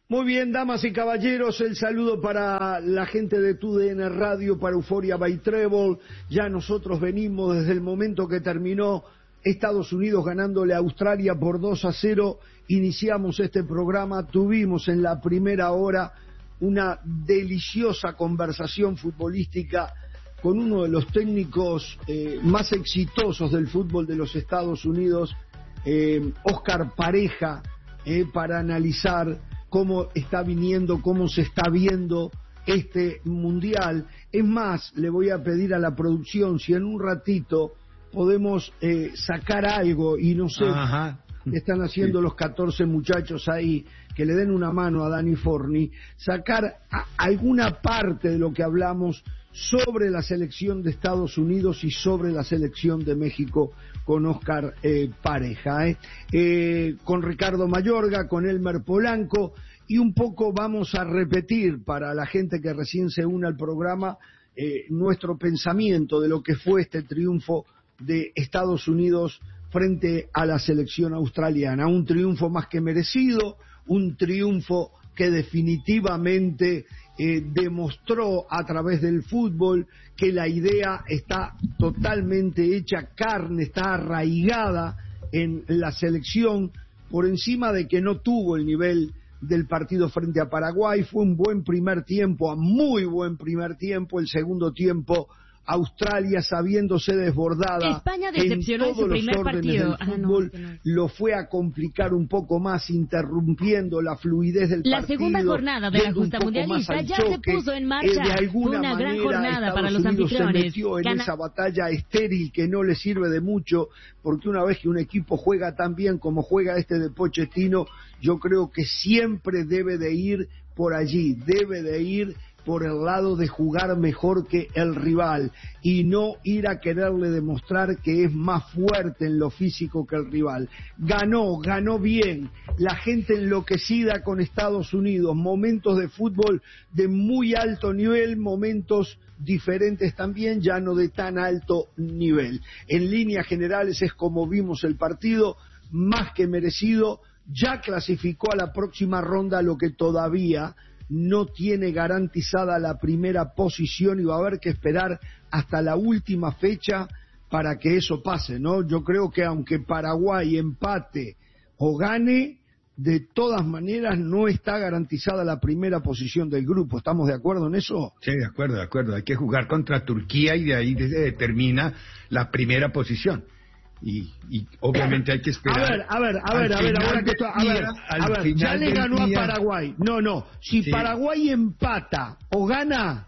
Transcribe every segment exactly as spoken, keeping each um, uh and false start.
Muy bien, damas y caballeros, el saludo para la gente de T U D N Radio, para Euphoria by Trébol. Ya nosotros venimos desde el momento que terminó Estados Unidos ganándole a Australia por dos a cero. Iniciamos este programa, tuvimos en la primera hora una deliciosa conversación futbolística con uno de los técnicos eh, más exitosos del fútbol de los Estados Unidos, eh, Óscar Pareja, eh, para analizar cómo está viniendo, cómo se está viendo este mundial. Es más, le voy a pedir a la producción si en un ratito podemos eh, sacar algo, y no sé, Ajá. están haciendo sí. los catorce muchachos ahí, que le den una mano a Dani Forni, sacar a, alguna parte de lo que hablamos sobre la selección de Estados Unidos y sobre la selección de México con Óscar eh, Pareja, eh. Eh, con Ricardo Mayorga, con Elmer Polanco, y un poco vamos a repetir para la gente que recién se une al programa eh, nuestro pensamiento de lo que fue este triunfo de Estados Unidos frente a la selección australiana. Un triunfo más que merecido, un triunfo que definitivamente eh, demostró a través del fútbol que la idea está totalmente hecha carne, está arraigada en la selección, por encima de que no tuvo el nivel del partido frente a Paraguay. Fue un buen primer tiempo, a muy buen primer tiempo. El segundo tiempo, Australia, sabiéndose desbordada España en todos en los órdenes partido. del fútbol, ah, no, no. lo fue a complicar un poco más, interrumpiendo la fluidez del la partido. La segunda jornada de la justa mundialista ya choque. se puso en marcha. Eh, de alguna una manera, gran jornada Estados para los Unidos anfitriones. se metió en Gana... esa batalla estéril que no le sirve de mucho, porque una vez que un equipo juega tan bien como juega este de Pochettino, yo creo que siempre debe de ir por allí, debe de ir por el lado de jugar mejor que el rival y no ir a quererle demostrar que es más fuerte en lo físico que el rival. Ganó, ganó bien, la gente enloquecida con Estados Unidos, momentos de fútbol de muy alto nivel, momentos diferentes también, ya no de tan alto nivel. En líneas generales es como vimos el partido, más que merecido. Ya clasificó a la próxima ronda, lo que todavía no tiene garantizada la primera posición, y va a haber que esperar hasta la última fecha para que eso pase, ¿no? Yo creo que aunque Paraguay empate o gane, de todas maneras no está garantizada la primera posición del grupo. ¿Estamos de acuerdo en eso? Sí, de acuerdo, de acuerdo. Hay que jugar contra Turquía y de ahí se determina la primera posición. Y, y obviamente hay que esperar. A ver, a ver, a ver, a ver, ahora que esto, a ver, a ver, ya le ganó a Paraguay. No, no, si sí. Paraguay empata o gana,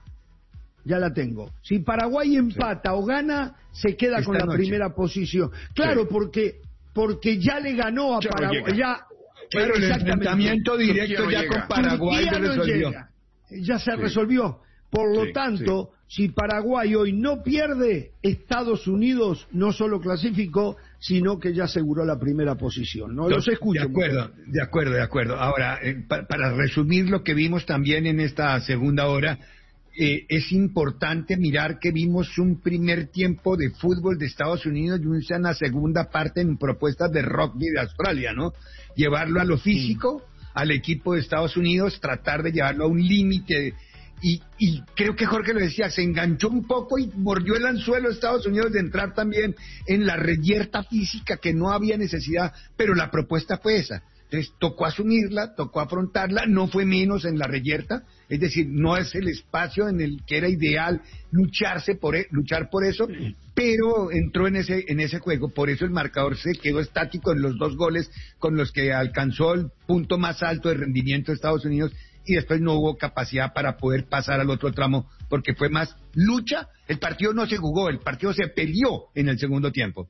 ya la tengo. Si Paraguay empata sí. o gana, se queda Esta con la noche. primera posición. Claro, sí. porque porque ya le ganó a Chavo Paraguay. Llega. Ya, claro, el enfrentamiento directo ya llega. con Paraguay se resolvió. No ya se sí. resolvió. Por lo sí, tanto, sí. si Paraguay hoy no pierde, Estados Unidos no solo clasificó, sino que ya aseguró la primera posición. No los escucho. De acuerdo, de acuerdo, de acuerdo. Ahora, eh, pa para resumir lo que vimos también en esta segunda hora, eh, es importante mirar que vimos un primer tiempo de fútbol de Estados Unidos y una segunda parte en propuestas de rugby de Australia, ¿no? Llevarlo a lo físico, sí. al equipo de Estados Unidos, tratar de llevarlo a un límite. Y, y creo que Jorge lo decía, se enganchó un poco y mordió el anzuelo a Estados Unidos de entrar también en la reyerta física, que no había necesidad, pero la propuesta fue esa. Entonces tocó asumirla, tocó afrontarla, no fue menos en la reyerta, es decir, no es el espacio en el que era ideal lucharse por e luchar por eso, pero entró en ese en ese juego, por eso el marcador se quedó estático en los dos goles con los que alcanzó el punto más alto de rendimiento de Estados Unidos, y después no hubo capacidad para poder pasar al otro tramo, porque fue más lucha. El partido no se jugó, el partido se peleó en el segundo tiempo.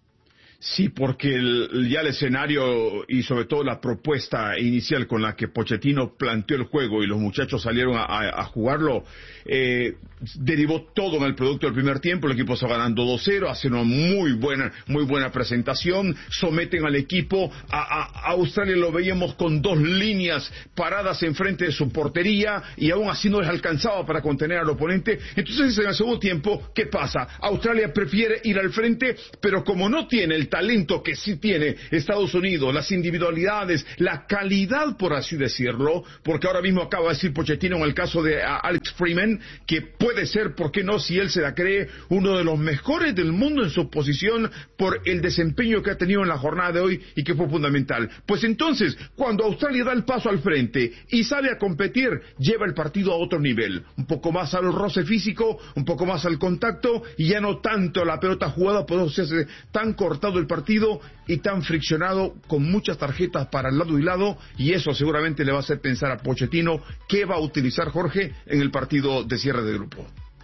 Sí, porque el, ya el escenario y sobre todo la propuesta inicial con la que Pochettino planteó el juego y los muchachos salieron a, a, a jugarlo, eh, derivó todo en el producto del primer tiempo, el equipo está ganando dos cero, hace una muy buena, muy buena presentación, someten al equipo, a, a, a Australia lo veíamos con dos líneas paradas enfrente de su portería, y aún así no les alcanzaba para contener al oponente. Entonces en el segundo tiempo, ¿qué pasa? Australia prefiere ir al frente, pero como no tiene el talento que sí tiene Estados Unidos, las individualidades, la calidad, por así decirlo, porque ahora mismo acaba de decir Pochettino en el caso de uh, Alex Freeman, que puede ser, ¿por qué no?, si él se la cree, uno de los mejores del mundo en su posición por el desempeño que ha tenido en la jornada de hoy y que fue fundamental. Pues entonces, cuando Australia da el paso al frente y sale a competir, lleva el partido a otro nivel, un poco más al roce físico, un poco más al contacto, y ya no tanto la pelota jugada, por eso se hace tan cortado el partido y tan friccionado, con muchas tarjetas para el lado y lado, y eso seguramente le va a hacer pensar a Pochettino qué va a utilizar Jorge en el partido de cierre de grupo.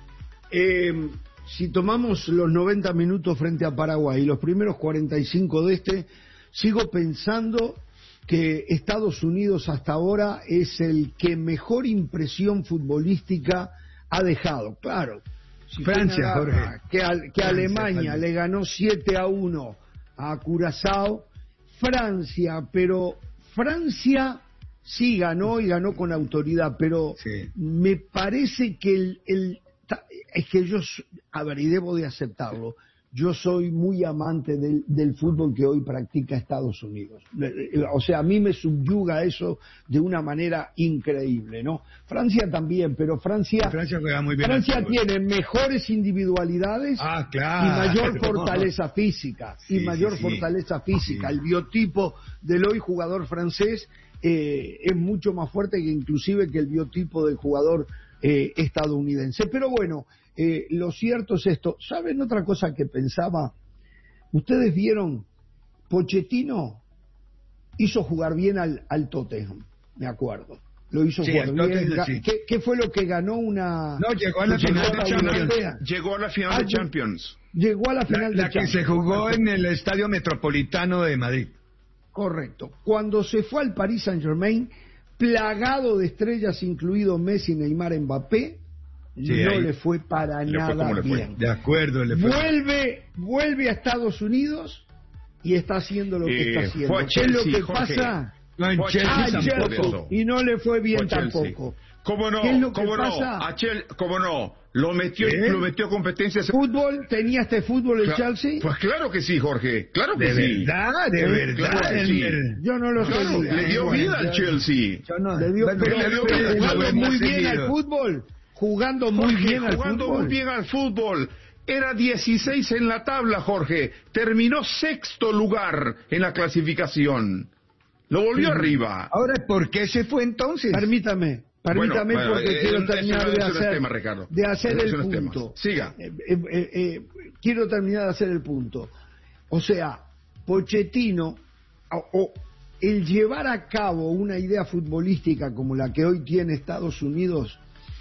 Eh, si tomamos los noventa minutos frente a Paraguay y los primeros cuarenta y cinco de este, sigo pensando que Estados Unidos hasta ahora es el que mejor impresión futbolística ha dejado. Claro, si Francia, Jorge. Que, a, que Francia, Alemania Francia. le ganó siete a uno a Curazao, Francia, pero Francia sí ganó y ganó con autoridad, pero sí. me parece que el, el es que yo, a ver, y debo de aceptarlo, yo soy muy amante del, del fútbol que hoy practica Estados Unidos. O sea, a mí me subyuga eso de una manera increíble, ¿no? Francia también, pero Francia, Francia juega muy bien. Francia tiene mejores individualidades ah, claro. y mayor fortaleza física. Sí, y mayor sí, fortaleza sí. física. Sí. El biotipo del hoy jugador francés eh, es mucho más fuerte que inclusive que el biotipo del jugador eh, estadounidense. Pero bueno, Eh, lo cierto es esto. ¿Saben otra cosa que pensaba? Ustedes vieron, Pochettino hizo jugar bien al, al Tottenham, me acuerdo. Lo hizo sí, jugar bien. Tottenham, sí. ¿Qué, ¿Qué fue lo que ganó una...? No, llegó a la llegó final a de la Champions. europea? Llegó a la final Ah, de Champions. Llegó a la La, final la de que Champions. se jugó en el Estadio Metropolitano de Madrid. Correcto. Cuando se fue al Paris Saint-Germain, plagado de estrellas, incluido Messi, Neymar, Mbappé, Sí, no ahí. le fue para Le fue nada como le fue. bien. De acuerdo, le fue. Vuelve, vuelve a Estados Unidos y está haciendo lo que Eh, está haciendo. fue a ¿Qué es lo Chelsea, que Jorge. pasa? No, en Fue a Chelsea Ah, Chelsea tampoco. Chelsea. Y no le fue bien Fue Chelsea. tampoco. ¿Cómo no? ¿Qué es lo que ¿Cómo pasa? no? A Chel- ¿Cómo no? Lo metió, ¿Qué? lo metió a competencias. ¿Fútbol? ¿Tenía este fútbol el Cla- Chelsea? Pues claro que sí, Jorge. Claro que De sí. verdad, de Eh, verdad. claro que sí. el- Yo no lo Claro, sé. le dio vida al Chelsea. Yo no- Le dio, bueno, pero, le dio pero vida, jugando lo muy hemos bien seguido. al fútbol. Jugando muy Jorge, bien al jugando fútbol. muy bien al fútbol. Era dieciséis en la tabla, Jorge. Terminó sexto lugar en la clasificación. Lo volvió Sí. arriba. Ahora, ¿por qué se fue entonces? Permítame, permítame Bueno, porque bueno, quiero eh, terminar eso no- de eso no es hacer, tema, Ricardo. de hacer Eso el no es tema. punto. Siga. Eh, eh, eh, eh, quiero terminar de hacer el punto. O sea, Pochettino, o, o el llevar a cabo una idea futbolística como la que hoy tiene Estados Unidos,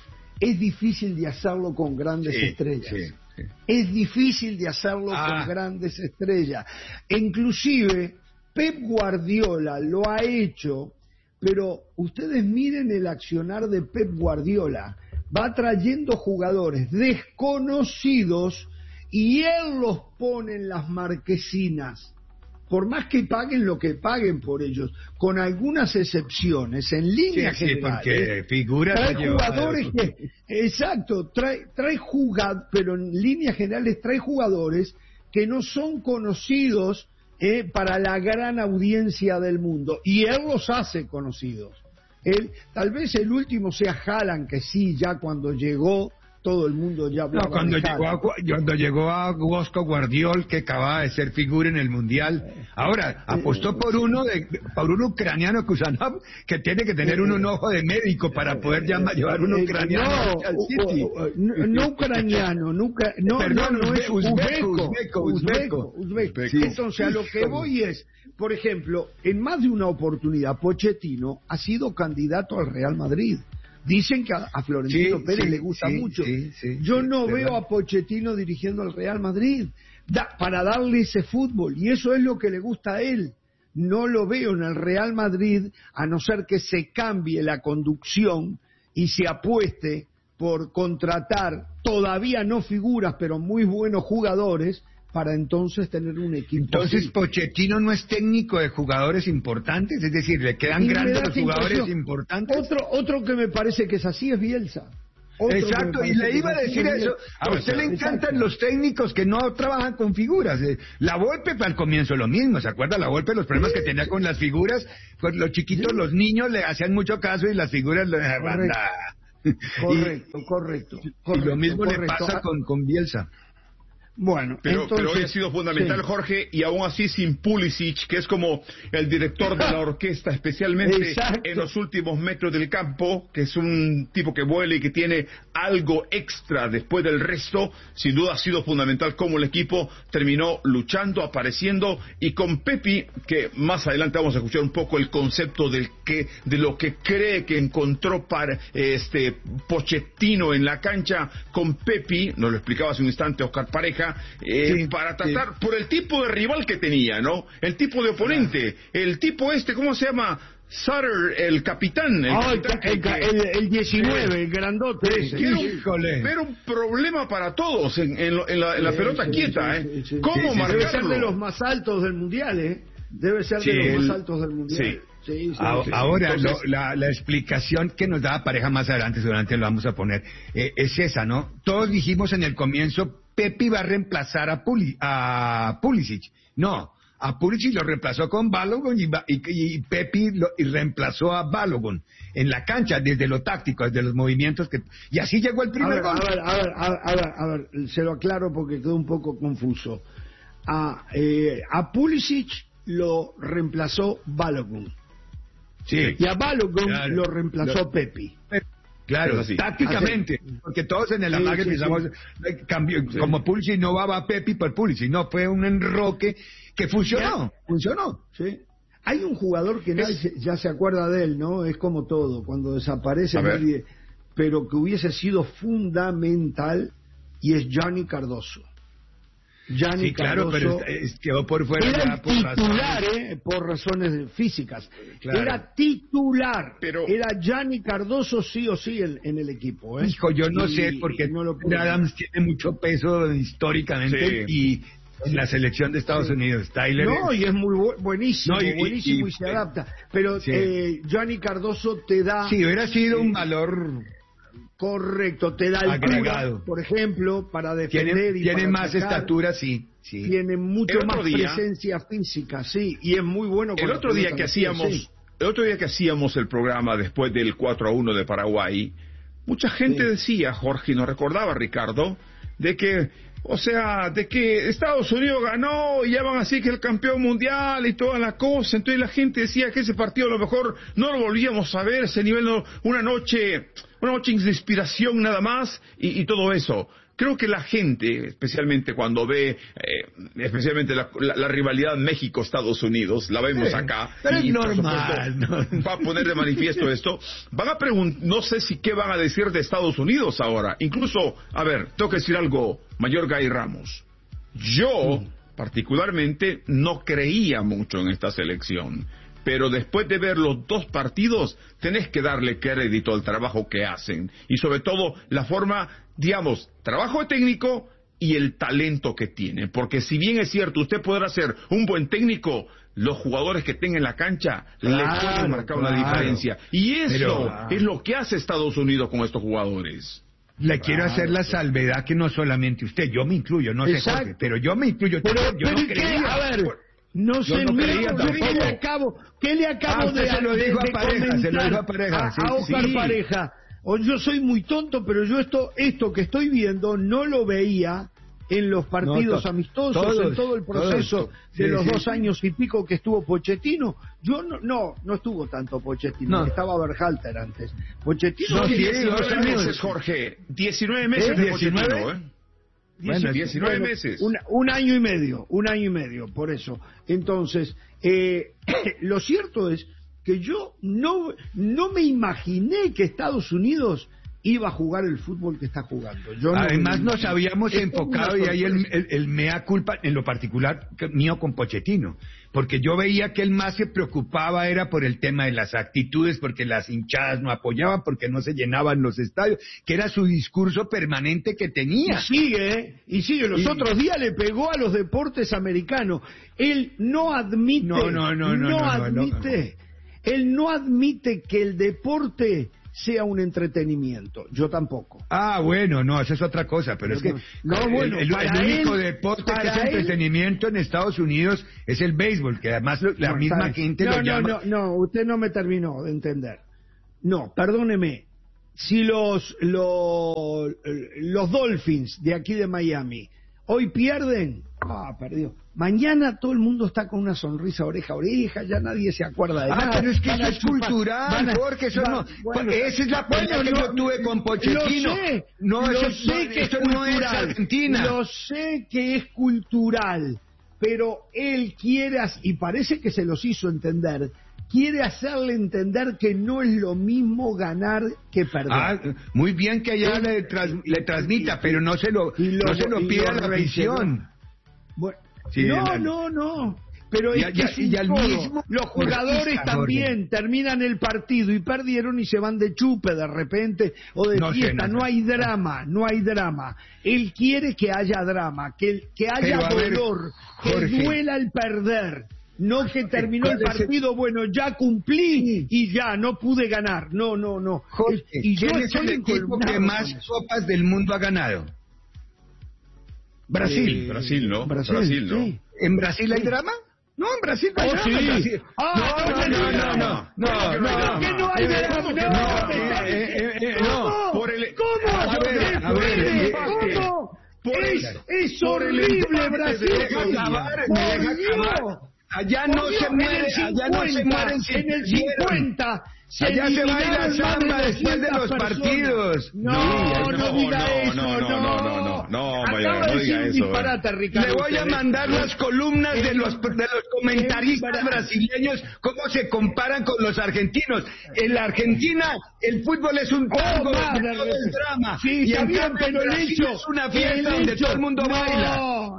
es difícil de hacerlo con grandes Sí, estrellas. sí, sí. Es difícil de hacerlo Ah. con grandes estrellas. E inclusive Pep Guardiola lo ha hecho, pero ustedes miren el accionar de Pep Guardiola. Va trayendo jugadores desconocidos y él los pone en las marquesinas. Por más que paguen lo que paguen por ellos, con algunas excepciones, en líneas Sí, sí, generales, porque figuras trae ha llevado. jugadores que, exacto, trae, trae jugadores, pero en líneas generales trae jugadores que no son conocidos eh, para la gran audiencia del mundo, y él los hace conocidos. Él, tal vez el último sea Haaland, que sí, ya cuando llegó todo el mundo ya hablaba No, cuando de llegó, a, Haaland. cuando llegó a Bosco Guardiol, que acababa de ser figura en el Mundial. Ahora, apostó por uno de, por un ucraniano, Kusanov, que tiene que tener un, un ojo de médico para poder llama- llevar un Eh, ucraniano no, al City. u- u- no, no ucraniano, nunca, no, Perdón, no, no es uzbeco, uzbeco, uzbeco, uzbeco, uzbeco. uzbeco. Entonces, a lo que voy es, por ejemplo, en más de una oportunidad, Pochettino ha sido candidato al Real Madrid. Dicen que a, a Florentino Sí, Pérez sí, le gusta sí, mucho. sí, sí, Yo sí, no verdad. veo a Pochettino dirigiendo al Real Madrid da- para darle ese fútbol, y eso es lo que le gusta a él. No lo veo en el Real Madrid, a no ser que se cambie la conducción y se apueste por contratar todavía no figuras, pero muy buenos jugadores, para entonces tener un equipo. Entonces así. Pochettino no es técnico de jugadores importantes, es decir, le quedan Y grandes me los da jugadores impresión. importantes. Otro, otro que me parece que es así es Bielsa. Otro Exacto, y le iba a decir eso. A usted le encantan Exacto. los técnicos que no trabajan con figuras. Eh, La Volpe al comienzo lo mismo, ¿se acuerda? La Volpe, los problemas que tenía con las figuras, con los chiquitos, los niños le hacían mucho caso y las figuras le dejaban. Correcto, correcto, Y correcto. lo mismo correcto. le pasa con, con Bielsa. Bueno, Pero, entonces, pero hoy ha sido fundamental, sí. Jorge, y aún así sin Pulisic, que es como el director de la orquesta, especialmente Exacto. en los últimos metros del campo, que es un tipo que vuela y que tiene algo extra después del resto. Sin duda ha sido fundamental cómo el equipo terminó luchando, apareciendo, y con Pepi, que más adelante vamos a escuchar un poco el concepto del que, de lo que cree que encontró para este Pochettino en la cancha con Pepi, nos lo explicaba hace un instante Oscar Pareja. Eh, Sí, para tratar sí. por el tipo de rival que tenía, ¿no? El tipo de oponente, el tipo este, ¿cómo se llama? Sutter, el capitán. El, Ah, el, capitán ca- el, ca- que- el- el diecinueve, el grandote ese. que era, Híjole. un, era un problema para todos en, en, lo- en la, en la Sí, pelota sí, quieta, sí, ¿eh? sí, sí. ¿Cómo Sí, sí, Debe ser marcarlo? de los más altos del mundial, ¿eh? Debe ser Sí, de los el- más altos del mundial. sí. Sí, sí, A- sí. Ahora, Entonces- lo- la, la explicación que nos daba Pareja más adelante, seguramente lo vamos a poner, eh, es esa, ¿no? Todos dijimos en el comienzo, Pepi va a reemplazar a, Puli, a Pulisic. No, a Pulisic lo reemplazó con Balogun y, ba- y, y Pepi lo, y reemplazó a Balogun en la cancha, desde lo táctico, desde los movimientos que... Y así llegó el A primer ver, a gol. ver, a ver, a ver, a ver, a ver, se lo aclaro porque quedó un poco confuso. A, eh, a Pulisic lo reemplazó Balogun. Sí, Y a Balogun Claro. lo reemplazó Lo- Pepi. claro, Es así. tácticamente, porque todos en el Sí, amague sí, pensamos, eh, cambió, como Pulisic no va a Pepi por Pulisic, no, fue un enroque que funcionó, funcionó. ¿Sí? Hay un jugador que nadie se- ya se acuerda de él, ¿no? Es como todo, cuando desaparece A ver. nadie, pero que hubiese sido fundamental, y es Gianni Cardoso. Gianni Sí, claro, Cardoso pero es- quedó por fuera era ya el por titular, razones. ¿eh? Por razones físicas. Claro. Era titular. Pero- Era Gianni Cardoso sí o sí en, en el equipo, ¿eh? Hijo, yo no Y- sé, porque y no lo pudo. Adams tiene mucho peso históricamente y en la selección de Estados Unidos. Tyler No, es- y es muy bu- buenísimo, No, y- y- buenísimo y, y- se adapta. Pero Sí. eh, Gianni Cardoso te da... sí, hubiera sido un valor. Correcto, te da altura, Agregado. por ejemplo, para defender Tiene, y tiene para más atacar. estatura, sí. sí. Tiene mucho El otro más día- presencia física, sí, y es muy bueno con El la otro día pelota que en los pies, hacíamos, sí. el otro día que hacíamos el programa después del cuatro a uno de Paraguay, mucha gente Sí. decía, Jorge, y nos recordaba Ricardo, de que, o sea, de que Estados Unidos ganó y ya van así que es el campeón mundial y toda la cosa. Entonces la gente decía que ese partido a lo mejor no lo volvíamos a ver, ese nivel, no- una noche, una noche de inspiración nada más y, y todo eso. Creo que la gente, especialmente cuando ve, eh, especialmente la, la- la rivalidad México-Estados Unidos, la vemos Sí, acá. pero es y, por normal, supuesto, ¿no? va a poner de manifiesto esto. Van a preguntar, no sé si qué van a decir de Estados Unidos ahora. Incluso, a ver, tengo que decir algo, Mayorga y Ramos. Yo, particularmente, no creía mucho en esta selección. Pero después de ver los dos partidos, tenés que darle crédito al trabajo que hacen. Y sobre todo, la forma, digamos, trabajo de técnico y el talento que tienen. Porque si bien es cierto, usted podrá ser un buen técnico, los jugadores que tengan en la cancha le Claro, pueden marcar una claro. diferencia. Y eso Pero- es lo que hace Estados Unidos con estos jugadores. Le quiero hacer la salvedad que no solamente usted, yo me incluyo, no sé Exacto. Jorge, pero yo me incluyo Pero, también, yo pero no ¿y qué? creía. A ver, no sé, no mira, creía yo tampoco. ¿qué le acabo, qué le acabo Ah, usted de, se lo de- dijo a de Pareja, se lo comentar dijo a Pareja, sí, a Oscar sí. Pareja? O yo soy muy tonto, pero yo esto, esto que estoy viendo no lo veía en los partidos No, to- amistosos, todos, en todo el proceso todos. de Sí, los sí, dos sí. años y pico que estuvo Pochettino. Yo no, no, no estuvo tanto Pochettino, No. estaba Berhalter antes. Pochettino No, sí, sí, diecinueve dos años. meses, Jorge. diecinueve meses ¿Eh? de diecinueve. Pochettino, ¿eh? Bueno, diecinueve meses. Un, un año y medio, un año y medio, por eso. Entonces, eh, lo cierto es que yo no, no me imaginé que Estados Unidos iba a jugar el fútbol que está jugando. Yo no, Además nos habíamos enfocado, y ahí el, el, el mea culpa, en lo particular mío con Pochettino, porque yo veía que él más se preocupaba era por el tema de las actitudes, porque las hinchadas no apoyaban, porque no se llenaban los estadios, que era su discurso permanente que tenía. Y sigue, ¿eh? y sigue. Los y... otros días le pegó a los deportes americanos. Él no admite, no, no, no, no, no, no admite, no, no. él no admite que el deporte sea un entretenimiento. Yo tampoco. Ah, bueno, no, eso es otra cosa, pero, pero es que no, el, bueno, el, el único él, deporte que es entretenimiento él, en Estados Unidos es el béisbol, que además la no, misma gente no, lo no, llama... No, no, no, usted no me terminó de entender. No, perdóneme. Si los, los, los Dolphins de aquí de Miami hoy pierden, ah, perdió. Mañana todo el mundo está con una sonrisa oreja a oreja, ya nadie se acuerda de ah, nada. Ah, pero es que eso es cultural, Jorge, eso no... Bueno, esa es la pena que yo tuve con Pochettino. Lo sé, no, lo eso, sé no, que eso es no es Argentina. Lo sé que es cultural, pero él quiere, y parece que se los hizo entender, quiere hacerle entender que no es lo mismo ganar que perder. Ah, muy bien que allá le, tras, le transmita, pero no se lo, lo no se lo pide a la visión. Bueno, sí, no, la... no, no. Pero y, es que y, es y al mismo los jugadores también terminan el partido y perdieron y se van de chupe de repente o de no fiesta. Sé, no, no hay drama, no hay drama. Él quiere que haya drama, que, que haya pero, dolor, ver, que duela el perder. No que terminó el partido, bueno, ya cumplí y ya, no pude ganar. No, no, no. Jorge, y yo es el equipo que más copas del mundo ha ganado? Brasil. Eh, Brasil, ¿no? Brasil, Brasil ¿no? Sí. ¿En Brasil hay drama? No, en Brasil no hay oh, drama. Sí. Brasil. Ah, no, no, no, no, no, no, no, que no hay drama. No, por el ¿cómo? A ver, a ver, ¿cómo? Es, es horrible Brasil. Me deja acabar, me deja acabar. Allá no se muere, allá no se mueren en el cincuenta. Se allá se baila samba después de los partidos. No, no, no diga eso, no, no, no, no, no, Mayorga, no diga eso. Le voy a mandar las columnas de los de los comentaristas brasileños cómo se comparan con los argentinos. En la Argentina el fútbol es un tango, todo el drama. Sí, y en bien, pero el hecho es una fiesta donde todo el mundo baila.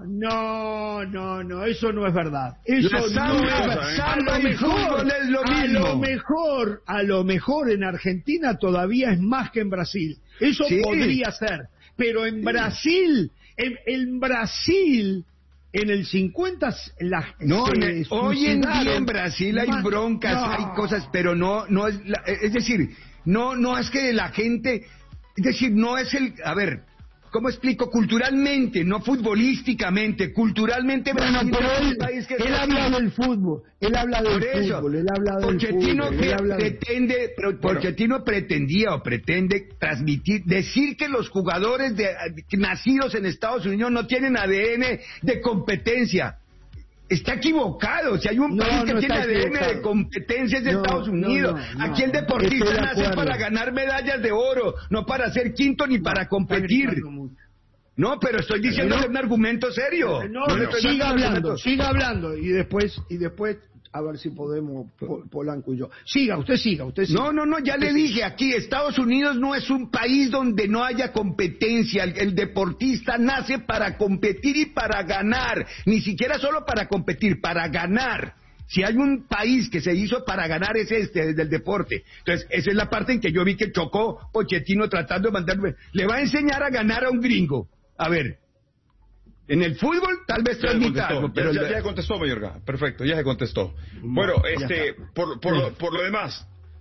No, no, no, eso no es verdad. Eso la samba, no es verdad. Samba y fútbol es lo mismo. A lo mejor, a lo mejor en Argentina todavía es más que en Brasil. Eso sí. podría ser. Pero en sí. Brasil, en, en Brasil, en el cincuenta... La, no, se, hoy en día en Brasil hay broncas, no. hay cosas, pero no, no es, la, es decir, no, no es que la gente, es decir, no es el, a ver, ¿cómo explico? Culturalmente, no futbolísticamente, culturalmente Brasil no, es un país que él habla del fútbol, él habla del eso, fútbol, él habla del Pochettino fútbol, pre- él habla pretende, de... Pochettino pretendía o pretende transmitir, decir que los jugadores de, nacidos en Estados Unidos no tienen A D N de competencia. Está equivocado. Si hay un no, país que no tiene A D N de competencias de no, Estados Unidos, no, no, aquí el deportista nace para ganar medallas de oro, no para ser quinto ni para competir. No, pero estoy diciendo no, un argumento serio. No, no, no siga hablando, siga hablando y después y después a ver si podemos, Polanco y yo. Siga, usted siga, usted siga. No, no, no, ya le dije aquí, Estados Unidos no es un país donde no haya competencia. El, el deportista nace para competir y para ganar. Ni siquiera solo para competir, para ganar. Si hay un país que se hizo para ganar es este, desde el deporte. Entonces, esa es la parte en que yo vi que chocó Pochettino tratando de mandarme. Le va a enseñar a ganar a un gringo. A ver. En el fútbol tal vez transmitamos, pero ya, ya, ya contestó, Mayorga. Perfecto, ya se contestó. Bueno, este, por, por, lo, por lo demás,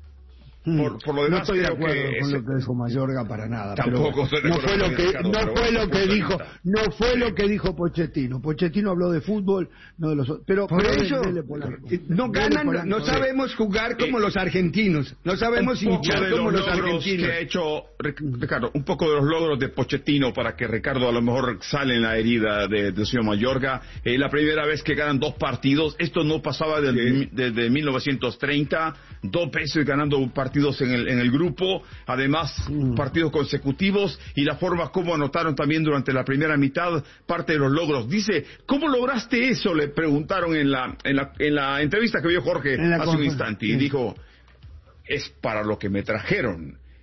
por, por lo demás, no estoy de acuerdo que con ese... lo que dijo Mayorga para nada. Tampoco pero no fue lo que Ricardo, no fue lo que dijo, no fue sí. lo que dijo Pochettino. Pochettino habló de fútbol, no de los otros. Pero por pero eso dele, dele, no ganan, dele, no sabemos jugar como eh, los argentinos, no sabemos hinchar como los, los argentinos. Que ha hecho Ricardo, un poco de los logros de Pochettino para que Ricardo a lo mejor sale en la herida de, de señor Mayorga. Eh, la primera vez que ganan dos partidos, esto no pasaba desde, desde mil novecientos treinta, dos veces ganando partidos en el en el grupo, además mm. partidos consecutivos y la forma como anotaron también durante la primera mitad, parte de los logros. Dice, ¿cómo lograste eso? Le preguntaron en la en la, en la entrevista que vio Jorge hace un instante y sí. dijo, es para lo que me trajeron.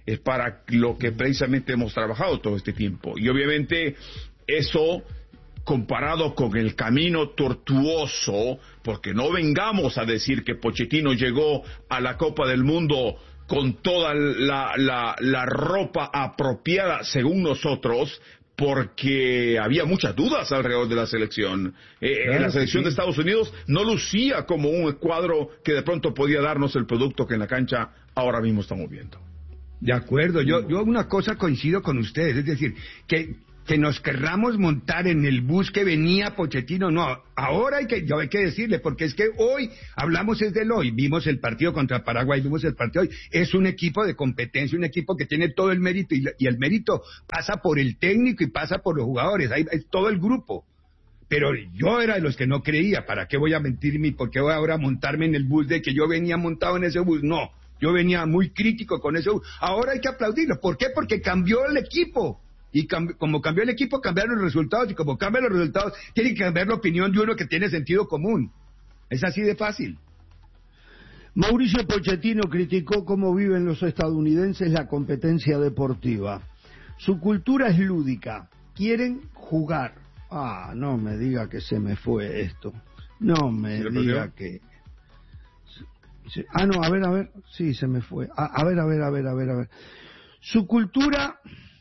es para lo que precisamente hemos trabajado todo este tiempo. Y obviamente eso, comparado con el camino tortuoso, porque no vengamos a decir que Pochettino llegó a la Copa del Mundo con toda la, la, la ropa apropiada, según nosotros, porque había muchas dudas alrededor de la selección. Eh, claro, la selección sí. de Estados Unidos no lucía como un cuadro que de pronto podía darnos el producto que en la cancha ahora mismo estamos viendo. De acuerdo, yo, yo una cosa coincido con ustedes, es decir, que, que nos querramos montar en el bus que venía Pochettino, no, ahora hay que, yo hay que decirle, porque es que hoy, hablamos es del hoy, vimos el partido contra Paraguay, vimos el partido hoy, es un equipo de competencia, un equipo que tiene todo el mérito, y, y el mérito pasa por el técnico y pasa por los jugadores, hay, es todo el grupo. Pero yo era de los que no creía, ¿para qué voy a mentirme? ¿Por qué voy ahora a montarme en el bus de que yo venía montado en ese bus? No. Yo venía muy crítico con eso. Ahora hay que aplaudirlo. ¿Por qué? Porque cambió el equipo. Y cambi- como cambió el equipo, cambiaron los resultados. Y como cambian los resultados, tiene que cambiar la opinión de uno que tiene sentido común. Es así de fácil. Mauricio Pochettino criticó cómo viven los estadounidenses la competencia deportiva. Su cultura es lúdica. Quieren jugar. Ah, no me diga que se me fue esto. No me diga que... Sí. Ah, no, a ver, a ver, sí, se me fue. A, a ver, a ver, a ver, a ver, a ver. Su cultura,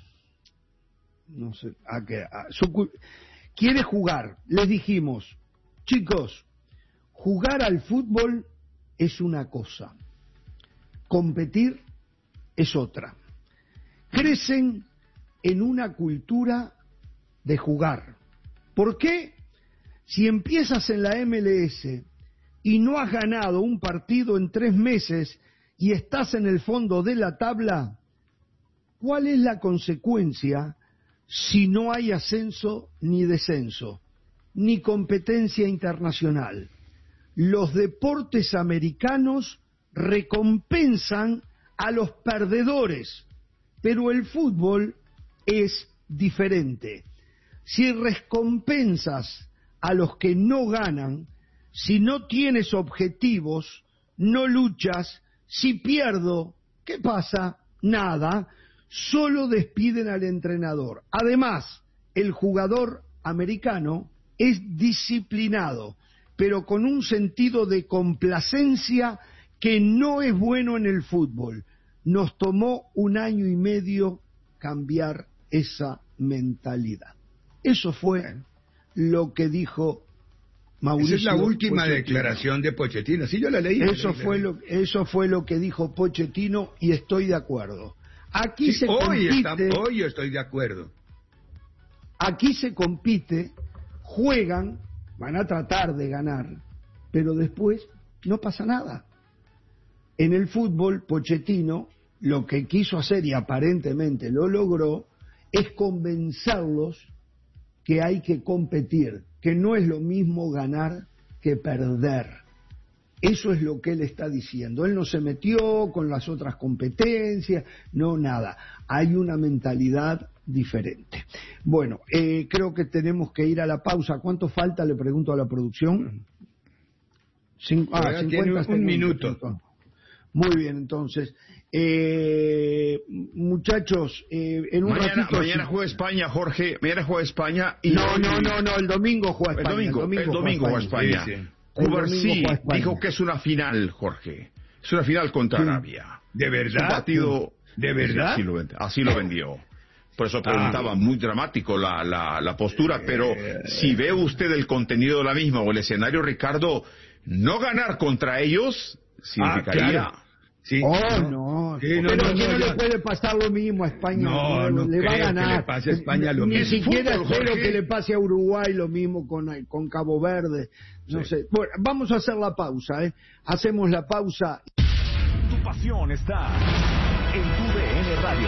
no sé, a qué, a, su, quiere jugar. Les dijimos, chicos, jugar al fútbol es una cosa, competir es otra. Crecen en una cultura de jugar. ¿Por qué? Si empiezas en la M L S y no has ganado un partido en tres meses y estás en el fondo de la tabla, ¿cuál es la consecuencia si no hay ascenso ni descenso, ni competencia internacional? Los deportes americanos recompensan a los perdedores, pero el fútbol es diferente. Si recompensas a los que no ganan, si no tienes objetivos, no luchas, si pierdo, ¿qué pasa? Nada, solo despiden al entrenador. Además, el jugador americano es disciplinado, pero con un sentido de complacencia que no es bueno en el fútbol. Nos tomó un año y medio cambiar esa mentalidad. Eso fue lo que dijo Mauricio. Esa es la última Pochettino. Declaración de Pochettino. Sí, yo la leí. Eso la leí, fue la leí. lo eso fue lo que dijo Pochettino y estoy de acuerdo. Aquí Sí, se hoy, compite, está, hoy yo estoy de acuerdo. aquí se compite, juegan, van a tratar de ganar, pero después no pasa nada. En el fútbol, Pochettino lo que quiso hacer, y aparentemente lo logró, es convencerlos que hay que competir, que no es lo mismo ganar que perder. Eso es lo que él está diciendo. Él no se metió con las otras competencias, no nada. Hay una mentalidad diferente. Bueno, eh, creo que tenemos que ir a la pausa. ¿Cuánto falta? Le pregunto a la producción. Cin- ah, cincuenta un minuto. Muy bien, entonces. Eh, muchachos, eh, en un mañana, ratito... mañana juega España, Jorge. Mañana juega España. Y No, no, no, no, el domingo juega El España. domingo, el domingo juega España. Sí, sí. Cubarsí dijo que es una final, Jorge. Es una final contra Sí. Arabia. ¿De verdad? Es un partido... ¿De verdad? Así lo, vend- así lo vendió. Por eso preguntaba, Ah. muy dramático la, la, la postura, pero si ve usted el contenido de la misma o el escenario, Ricardo, no ganar contra ellos significaría... Ah, claro. Sí. Oh, no. Sí, no, pero no, que no, no, ya. le puede pasar lo mismo a España. No, no le va a creo que ganar. le pase a España lo Ni mismo. siquiera Fútbol, espero Jorge. que le pase a Uruguay lo mismo con, con Cabo Verde. No Sí. sé. Bueno, vamos a hacer la pausa, ¿eh? Hacemos la pausa. Tu pasión está en tu D N Radio.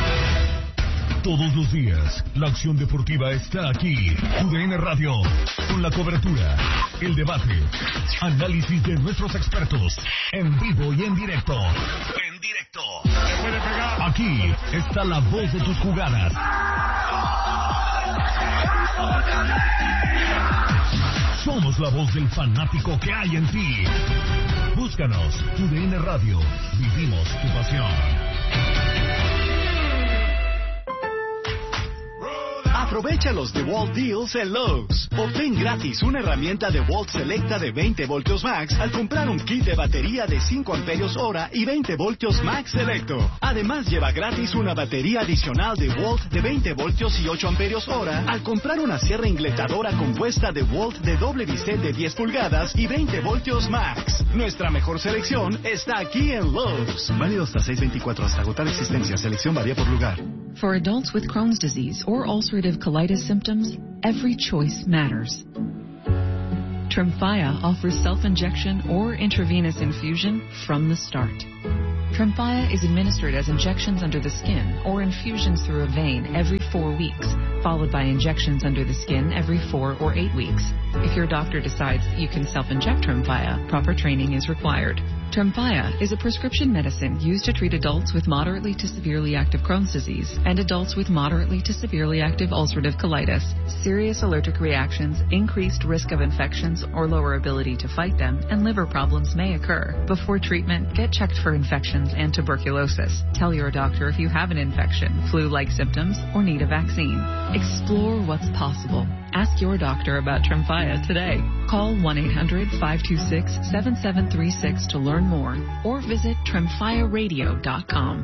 Todos los días, la acción deportiva está aquí. Tu D N Radio, con la cobertura, el debate, análisis de nuestros expertos, en vivo y en directo. En directo. Aquí está la voz de tus jugadas. Somos la voz del fanático que hay en ti. Búscanos, Tu D N Radio. Vivimos tu pasión. Aprovecha los DeWalt Deals en Lowe's. Obtén gratis una herramienta DeWalt Selecta de veinte voltios Max al comprar un kit de batería de cinco amperios hora y veinte voltios Max Selecto. Además, lleva gratis una batería adicional DeWalt de veinte voltios y ocho amperios hora al comprar una sierra ingletadora compuesta DeWalt de doble bistec de diez pulgadas y veinte voltios Max. Nuestra mejor selección está aquí en Lowe's. Válido hasta seis veinticuatro hasta agotar existencia. Selección varía por lugar. For adults with Crohn's disease or ulcerative colitis symptoms, every choice matters. Tremfya offers self-injection or intravenous infusion from the start. Tremfya is administered as injections under the skin or infusions through a vein every four weeks, followed by injections under the skin every four or eight weeks. If your doctor decides that you can self-inject Tremfya, proper training is required. Tremfya is a prescription medicine used to treat adults with moderately to severely active Crohn's disease and adults with moderately to severely active ulcerative colitis. Serious allergic reactions, increased risk of infections or lower ability to fight them, and liver problems may occur. Before treatment, get checked for infections and tuberculosis. Tell your doctor if you have an infection, flu-like symptoms, or need a vaccine. Explore what's possible. Ask your doctor about Tremfya today. Call one eight hundred five two six seven seven three six to learn more or visit tremfya radio dot com.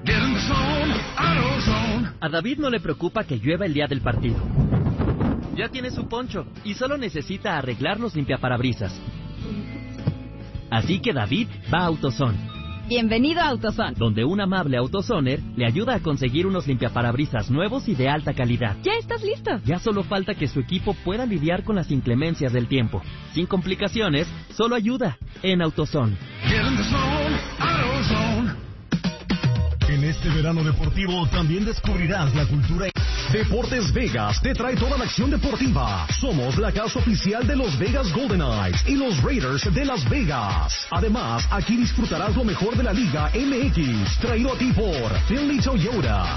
A David no le preocupa que llueva el día del partido. Ya tiene su poncho y solo necesita arreglar los limpiaparabrisas. Así que David va a AutoZone. Bienvenido a AutoZone, donde un amable AutoZoner le ayuda a conseguir unos limpiaparabrisas nuevos y de alta calidad. ¿Ya estás listo? Ya solo falta que su equipo pueda lidiar con las inclemencias del tiempo. Sin complicaciones, solo ayuda en AutoZone. En este verano deportivo también descubrirás la cultura. Deportes Vegas te trae toda la acción deportiva. Somos la casa oficial de los Vegas Golden Knights y los Raiders de Las Vegas. Además, aquí disfrutarás lo mejor de la Liga M X, traído a ti por Finley Toyota.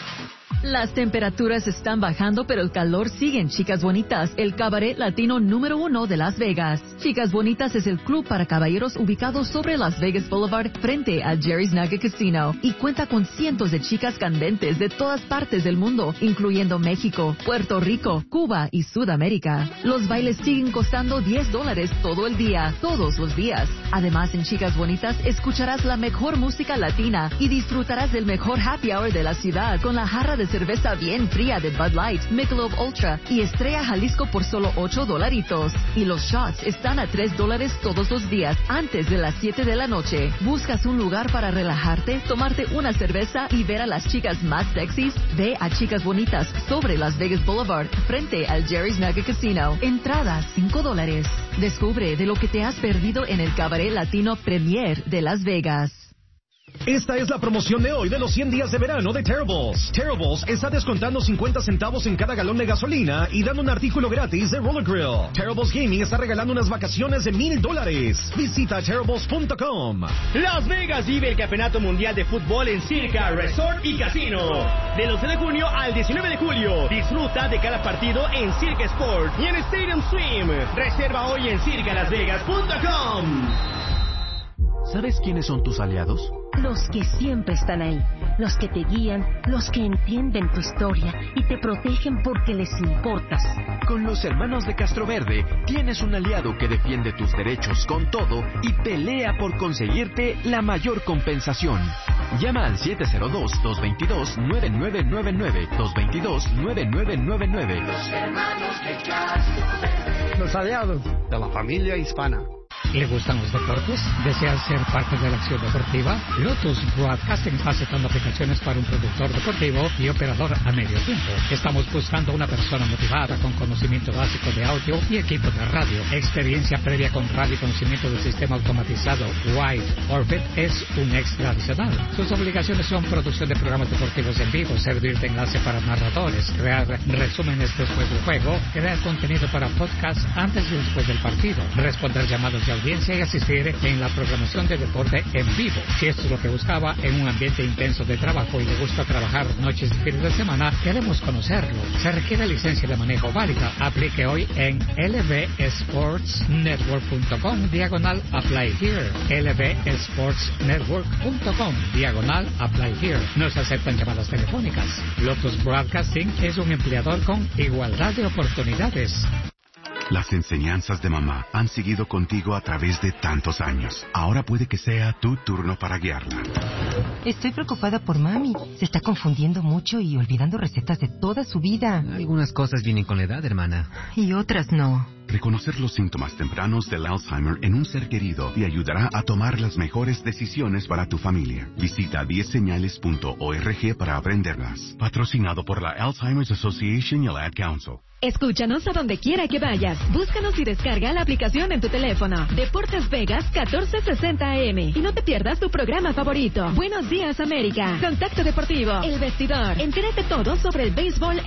Las temperaturas están bajando, pero el calor sigue en Chicas Bonitas, el cabaret latino número uno de Las Vegas. Chicas Bonitas es el club para caballeros ubicado sobre Las Vegas Boulevard frente a Jerry's Nugget Casino y cuenta con cientos de chicas candentes de todas partes del mundo, incluyendo México, Puerto Rico, Cuba y Sudamérica. Los bailes siguen costando diez dólares todo el día, todos los días. Además, en Chicas Bonitas escucharás la mejor música latina y disfrutarás del mejor happy hour de la ciudad con la jarra de cerveza bien fría de Bud Light, Michelob Ultra y Estrella Jalisco por solo ocho dolaritos. Y los shots están a tres dólares todos los días antes de las siete de la noche. ¿Buscas un lugar para relajarte, tomarte una cerveza y ver a las chicas más sexys? Ve a Chicas Bonitas sobre Las Vegas Boulevard frente al Jerry's Nugget Casino. Entrada cinco dólares. Descubre de lo que te has perdido en el Cabaret Latino Premier de Las Vegas. Esta es la promoción de hoy de los cien días de verano de Terribles. Terribles está descontando cincuenta centavos en cada galón de gasolina y dando un artículo gratis de Roller Grill. Terribles Gaming está regalando unas vacaciones de mil dólares. Visita terribles punto com. Las Vegas vive el Campeonato Mundial de Fútbol en Circa Resort y Casino. Del once de junio al diecinueve de julio. Disfruta de cada partido en Circa Sport y en Stadium Swim. Reserva hoy en circa las vegas punto com. ¿Sabes quiénes son tus aliados? Los que siempre están ahí, los que te guían, los que entienden tu historia y te protegen porque les importas. Con los hermanos de Castroverde tienes un aliado que defiende tus derechos con todo y pelea por conseguirte la mayor compensación. Llama al siete cero dos, dos dos dos, nueve nueve nueve nueve, dos dos dos, nueve nueve nueve nueve. Los hermanos de Castroverde. Los aliados de la familia hispana. ¿Le gustan los deportes? ¿Desea ser parte de la acción deportiva? Lotus Broadcasting está aceptando aplicaciones para un productor deportivo y operador a medio tiempo. Estamos buscando una persona motivada con conocimiento básico de audio y equipo de radio. Experiencia previa con radio y conocimiento del sistema automatizado Wide Orbit es un extra adicional. Sus obligaciones son producción de programas deportivos en vivo, servir de enlace para narradores, crear resúmenes después del juego, crear contenido para podcast antes y después del partido, responder llamadas de audiencia y asistir en la programación de deporte en vivo. Si esto es lo que buscaba en un ambiente intenso de trabajo y le gusta trabajar noches y fines de semana, queremos conocerlo. Se requiere licencia de manejo válida. Aplique hoy en l v sports network punto com diagonal apply here. l v sports network punto com diagonal apply here. No se aceptan llamadas telefónicas. Lotus Broadcasting es un empleador con igualdad de oportunidades. Las enseñanzas de mamá han seguido contigo a través de tantos años. Ahora puede que sea tu turno para guiarla. Estoy preocupada por mami. Se está confundiendo mucho y olvidando recetas de toda su vida. Algunas cosas vienen con la edad, hermana. Y otras no. Reconocer los síntomas tempranos del Alzheimer en un ser querido te ayudará a tomar las mejores decisiones para tu familia. Visita diez señales punto org para aprenderlas. Patrocinado por la Alzheimer's Association y el Ad Council. Escúchanos a donde quiera que vayas. Búscanos y descarga la aplicación en tu teléfono. Deportes Vegas catorce sesenta A M. Y no te pierdas tu programa favorito. Buenos días, América. Contacto Deportivo. El Vestidor. Entérate todo sobre el béisbol